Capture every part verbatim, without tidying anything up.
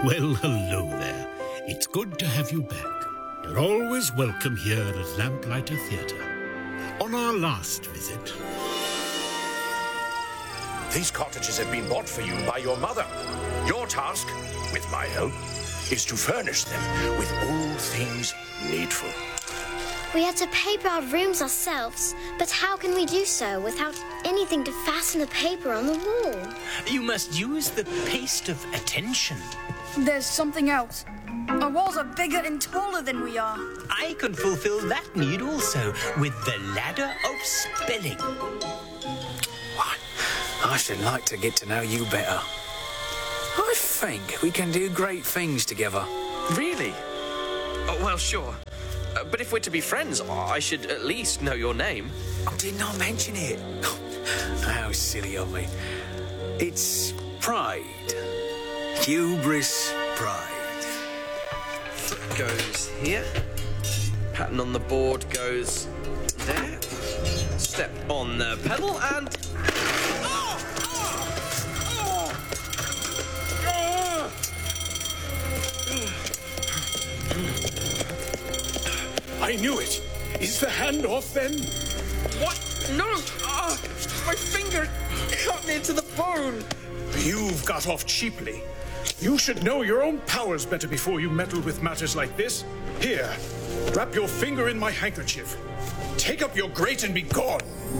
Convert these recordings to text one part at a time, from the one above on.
Well, hello there. It's good to have you back. You're always welcome here at Lamplighter Theatre. On our last visit... These cottages have been bought for you by your mother. Your task, with my help, is to furnish them with all things needful. We had to paper our rooms ourselves, but how can we do so without anything to fasten the paper on the wall? You must use the paste of attention. There's something else. Our walls are bigger and taller than we are. I can fulfill that need also with the ladder of spelling. What? I should like to get to know you better. I think we can do great things together. Really? Oh, well, sure. Uh, but if we're to be friends, I should at least know your name. Oh, didn't I mention it? How silly of me. It's Pride. Hubris Pride. Foot goes here. Pattern on the board goes there. Step on the pedal and... Oh! Oh! Oh! I knew it. Is the hand off then? What? No! Oh, my finger cut me to the bone. You've got off cheaply. You should know your own powers better before you meddle with matters like this. Here, wrap your finger in my handkerchief. Take up your grate and be gone.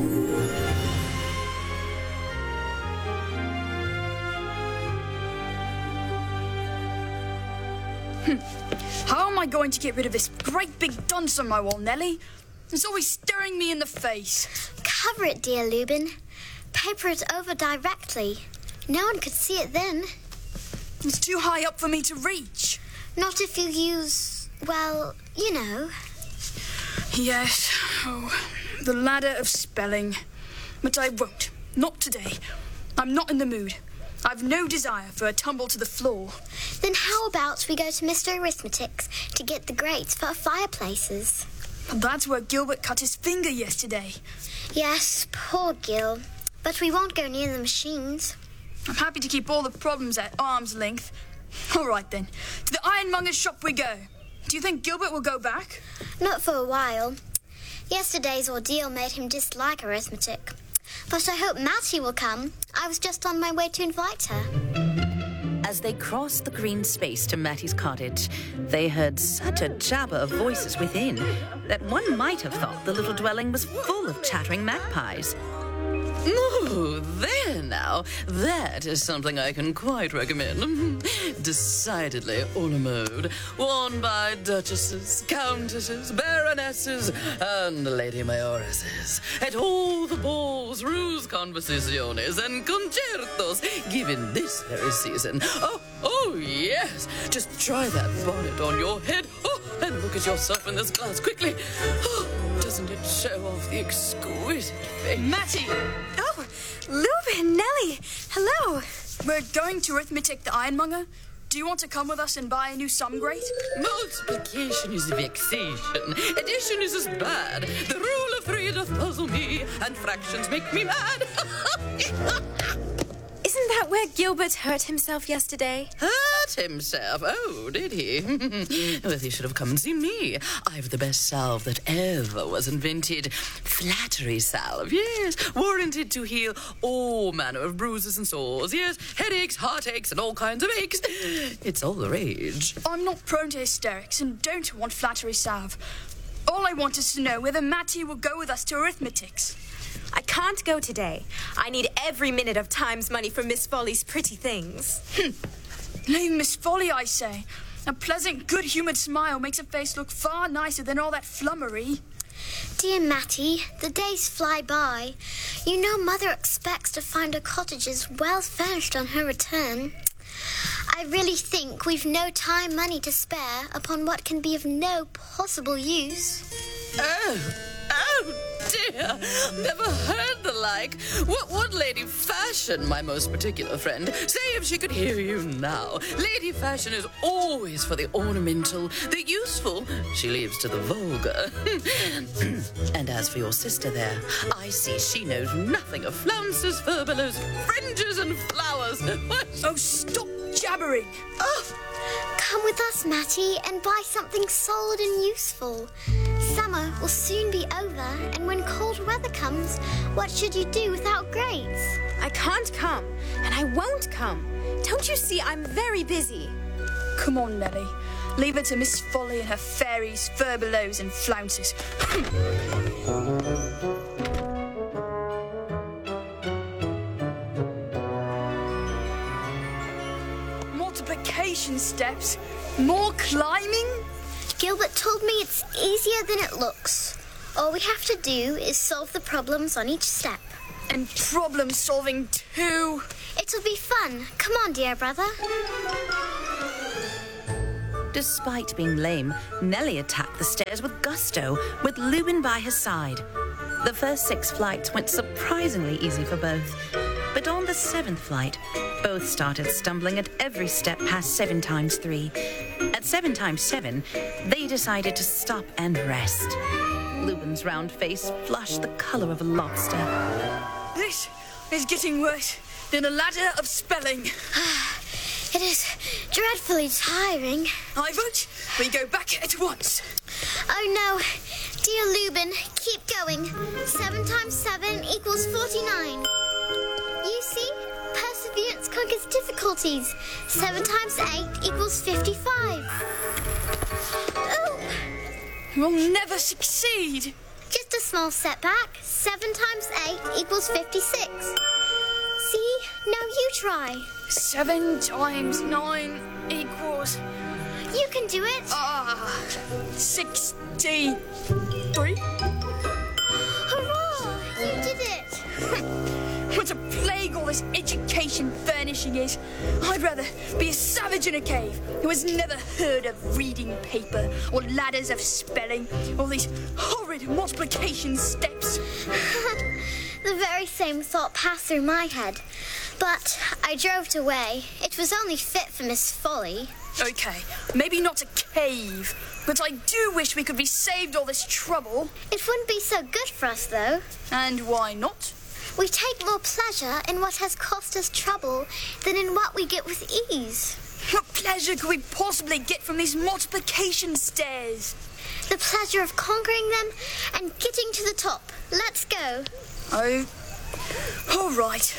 How am I going to get rid of this great big dunce on my wall, Nellie? It's always staring me in the face. Cover it, dear Lubin. Paper it over directly. No one could see it then. It's too high up for me to reach. Not if you use, well, you know. Yes. Oh, the ladder of spelling. But I won't. Not today. I'm not in the mood. I've no desire for a tumble to the floor. Then how about we go to Mister Arithmetic's to get the grates for our fireplaces? That's where Gilbert cut his finger yesterday. Yes, poor Gil. But we won't go near the machines. I'm happy to keep all the problems at arm's length. All right, then. To the ironmonger's shop we go. Do you think Gilbert will go back? Not for a while. Yesterday's ordeal made him dislike arithmetic. But I hope Mattie will come. I was just on my way to invite her. As they crossed the green space to Mattie's cottage, they heard such a jabber of voices within that one might have thought the little dwelling was full of chattering magpies. Oh, there now. That is something I can quite recommend. Decidedly on a mode. Worn by duchesses, countesses, baronesses, and lady mayoresses. At all the balls, ruse conversaciones, and concertos given this very season. Oh, oh, yes. Just try that bonnet on your head. Oh, and look at yourself in this glass quickly. Oh, doesn't it show off the exquisite face? Mattie! Oh, Lubin, Nellie, hello. We're going to Arithmetic the Ironmonger. Do you want to come with us and buy a new sum grate? Multiplication is vexation. Addition is as bad. The rule of three doth puzzle me, and fractions make me mad. Isn't that where Gilbert hurt himself yesterday? Hurt himself? Oh, did he? Well, he should have come and seen me. I've the best salve that ever was invented. Flattery salve, yes. Warranted to heal all manner of bruises and sores. Yes, headaches, heartaches, and all kinds of aches. It's all the rage. I'm not prone to hysterics and don't want flattery salve. All I want is to know whether Mattie will go with us to Arithmetic's. I can't go today. I need every minute of time's money for Miss Folly's pretty things. Leave Miss Folly, I say. A pleasant, good-humoured smile makes a face look far nicer than all that flummery. Dear Mattie, the days fly by. You know Mother expects to find her cottages well furnished on her return. I really think we've no time money to spare upon what can be of no possible use. Oh, oh dear, never heard the like. What would Lady Fashion, my most particular friend, say if she could hear you now? Lady Fashion is always for the ornamental, the useful. She leaves to the vulgar. And as for your sister there, I see she knows nothing of flounces, furbelows, fringes, and flowers. What? Oh, stop jabbering. Oh! Come with us, Matty, and buy something solid and useful. Summer will soon be over, and when cold weather comes, what should you do without grates? I can't come, and I won't come. Don't you see I'm very busy? Come on, Nelly. Leave it to Miss Folly and her fairies, furbelows and flounces. Multiplication steps? More climbing? Gilbert told me it's easier than it looks. All we have to do is solve the problems on each step. And problem solving too? It'll be fun. Come on, dear brother. Despite being lame, Nellie attacked the stairs with gusto, with Lubin by her side. The first six flights went surprisingly easy for both. But on the seventh flight, both started stumbling at every step past seven times three. At seven times seven, they decided to stop and rest. Lubin's round face flushed the color of a lobster. This is getting worse than a ladder of spelling. It is dreadfully tiring. I vote we go back at once. Oh no. Dear Lubin, keep going. Seven times seven equals forty-nine. You see? Perseverance conquers difficulties. Seven times eight equals fifty-five. Oh! We'll never succeed. Just a small setback. Seven times eight equals fifty-six. See? Now you try. Seven times nine equals... You can do it. Ah, sixty-three. Hurrah! You did it. What a plague all this education furnishing is. I'd rather be a savage in a cave who has never heard of reading paper or ladders of spelling or these horrid multiplication steps. The very same thought passed through my head. But I drove away. It was only fit for Miss Folly. Okay, maybe not a cave, but I do wish we could be saved all this trouble. It wouldn't be so good for us, though. And why not? We take more pleasure in what has cost us trouble than in what we get with ease. What pleasure could we possibly get from these multiplication stairs? The pleasure of conquering them and getting to the top. Let's go. Oh, all right.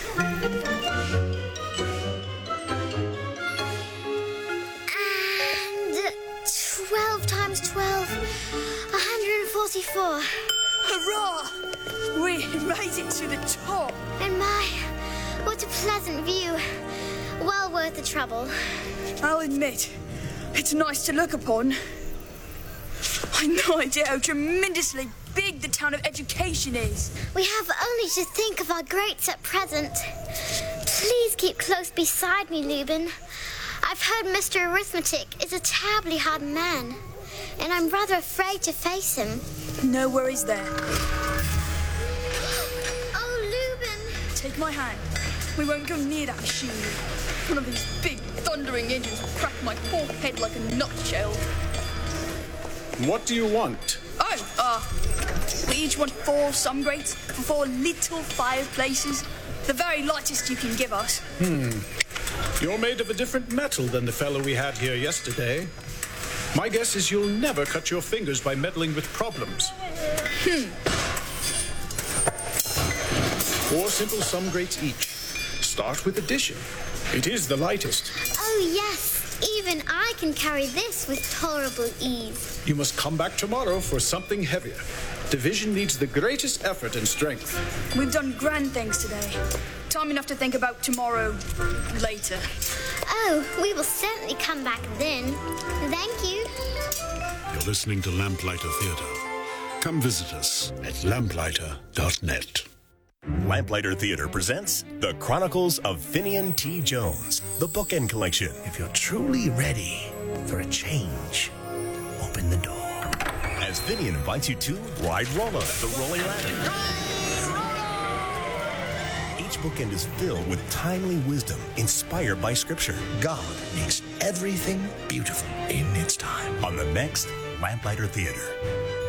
And twelve times twelve, one hundred forty-four. Hurrah! We made it to the top. And my, what a pleasant view. Well worth the trouble. I'll admit, it's nice to look upon. I've no idea how tremendously big the town of Education is. We have only to think of our greats at present. Please keep close beside me, Lubin. I've heard Mister Arithmetic is a terribly hard man, and I'm rather afraid to face him. No worries there. Oh, Lubin! Take my hand. We won't go near that machine. One of these big thundering engines will crack my poor head like a nutshell. What do you want? Oh, uh, we each want four some grates for four little fireplaces. The very lightest you can give us. Hmm. You're made of a different metal than the fellow we had here yesterday. My guess is you'll never cut your fingers by meddling with problems. Hmm. Four simple sum grates each. Start with addition. It is the lightest. Oh, yes. Even I can carry this with tolerable ease. You must come back tomorrow for something heavier. Division needs the greatest effort and strength. We've done grand things today. Time enough to think about tomorrow later. Oh, we will certainly come back then. Thank you. You're listening to Lamplighter Theatre. Come visit us at lamplighter dot net. Lamplighter Theatre presents The Chronicles of Finian T. Jones, the Bookend Collection. If you're truly ready for a change, open the door. As Finian invites you to ride Rolla, the rolling ladder. Each bookend is filled with timely wisdom inspired by Scripture. God makes everything beautiful in its time. On the next Lamplighter Theatre.